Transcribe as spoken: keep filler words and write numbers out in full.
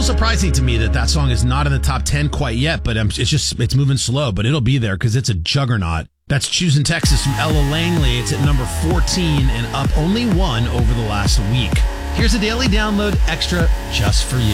surprising to me that that song is not in the top ten quite yet, but um, it's just, it's moving slow, but it'll be there because it's a juggernaut. That's Choosing Texas from Ella Langley. It's at number fourteen and up only one over the last week. Here's a daily download extra just for you.